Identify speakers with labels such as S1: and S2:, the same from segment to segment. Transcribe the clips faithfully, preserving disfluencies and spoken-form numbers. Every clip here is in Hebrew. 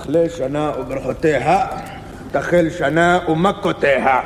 S1: תחלה שנה וברכותיה, תחל שנה ומכותיה.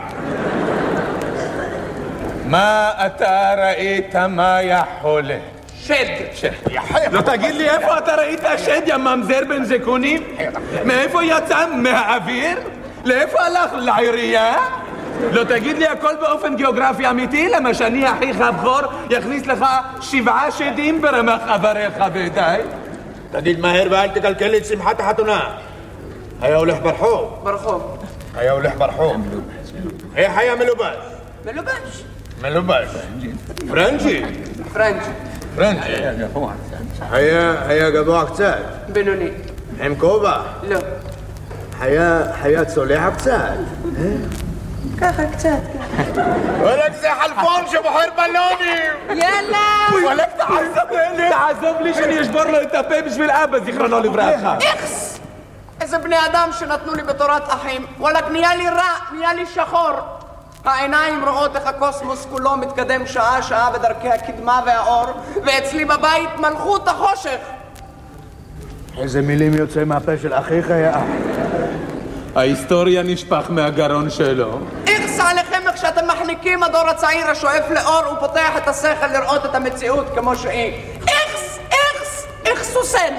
S2: מה אתה ראית מה יחולה?
S3: שד.
S2: שד. לא תגיד לי איפה אתה ראית שד, יא ממזר בן זקונים? מאיפה יצא? מהאוויר? לאיפה הלך? לעירייה? לא תגיד לי הכל באופן גיאוגרפי אמיתי? למה שאני אחיך הבכור יכניס לך שבעה שדים ברמח אבריך ודי?
S1: תגיד מהר ואל תקלקל את שמחת החתונה. היה הולך ברחוב.
S3: ברחוב.
S1: היה הולך ברחוב. איך היה מלובש?
S3: מלובש.
S1: מלובש. פרנצ'י.
S3: פרנצ'י.
S1: פרנצ'י. היה, היה גבוה קצת.
S3: בינוני.
S1: עם כובע.
S3: לא.
S1: היה, היה צולע קצת.
S3: ככה קצת.
S1: וואלק זה חלפון שבוחר בלונים.
S3: יאללה!
S2: וואלק תעזוב לי! תעזוב לי שאני אשבור לו את הפה בשביל אבא, זיכרונו לברכה.
S3: איכס! איזה בני אדם שנתנו לי בתורת אחים. וואלק נהיה לי רע, נהיה לי שחור. העיניים רואות איך הקוסמוס כולו מתקדם שעה שעה בדרכי הקדמה והאור, ואצלי בבית מלכות החושך.
S1: איזה מילים יוצא מהפה של אחיך יא אח.
S2: ההיסטוריה נשפך מהגרון שלו.
S3: איכס עליכם איך שאתם מחליקים הדור הצעיר השואף לאור ופותח את השכל לראות את המציאות כמו שהיא. איכס, איכס, איכס הוא סד.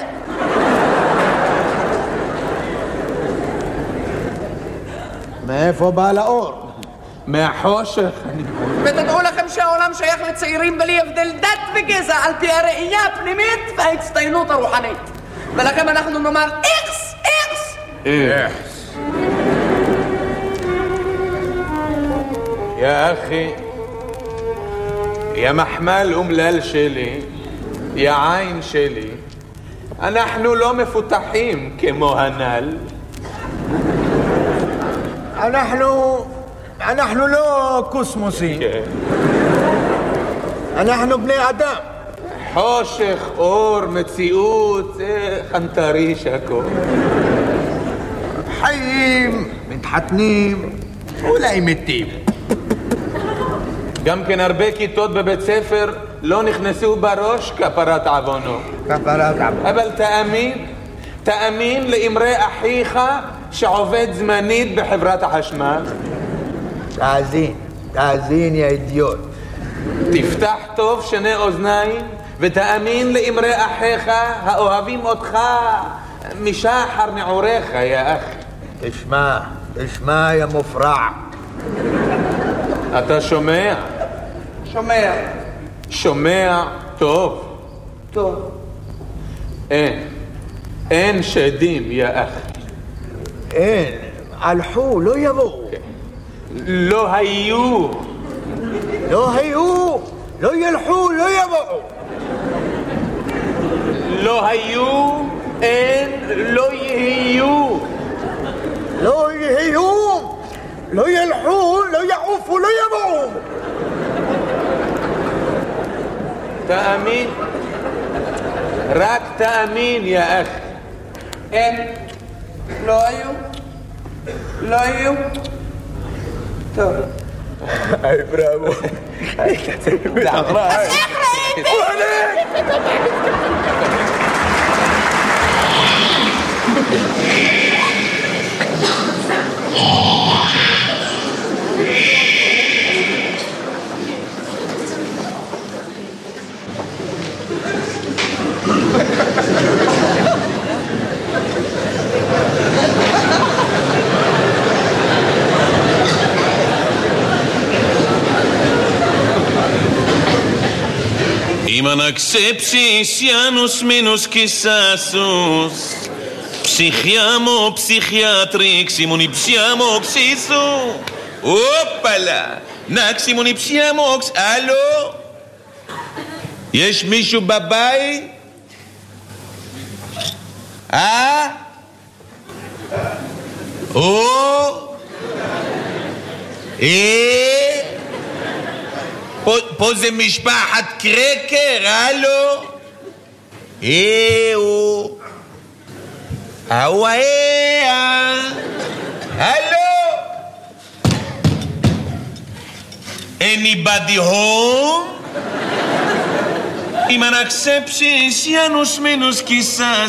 S1: מאיפה בא לאור?
S2: מהחושך.
S3: ותדעו לכם שהעולם שייך לצעירים בלי הבדל דת וגזע על פי הראייה הפנימית וההצטיינות הרוחנית. ולכם אנחנו נאמר איכס, איכס.
S2: איכס. יא אחי, יא מחמל אומלל שלי, יא עין שלי, אנחנו לא מפותחים כמו הנ"ל.
S1: אנחנו... אנחנו לא קוסמוסים. אנחנו בני אדם.
S2: חושך, אור, מציאות, זה חנטריש הכל.
S1: חיים, מתחתנים, אולי מתים.
S2: גם כן הרבה כיתות בבית ספר לא נכנסו בראש כפרת עוונו.
S1: כפרת עוונו.
S2: אבל תאמין, תאמין לאמרי אחיך שעובד זמנית בחברת החשמל.
S1: תאזין, תאזין יא אידיוט.
S2: תפתח טוב שני אוזניים ותאמין לאמרי אחיך האוהבים אותך משחר נעוריך יא אחי.
S1: תשמע, תשמע יא מופרע.
S2: אתה שומע?
S3: שומע.
S2: שומע טוב.
S3: טוב.
S2: אין. אין שדים יא אחי.
S1: אין. הלכו, לא יבואו.
S2: לא היו.
S1: לא היו. לא ילכו, לא יבואו.
S2: לא היו. אין. לא יהיו.
S1: לא יהיו. לא ילכו, לא יעופו, לא יבואו.
S2: תאמין. רק תאמין יא אחי.
S3: אין. לא היו. לא היו. טוב.
S1: היי בראבו. היי כתב.
S3: אז איך ראיתי?
S4: אם אנקספסיס ינוס מינוס קיססוס פסיכיאמו פסיכיאטריקסימוני פסיאמוקסיסו הופלה נקסימוני פסיאמוקס. הלו? יש מישהו בבית? אה? או? אה? פה, פה זה משפחת קרקר, הלו? אהו. אהו אה. הלו? Anybody home? אם אנקספסיס ינוס מינוס קיסס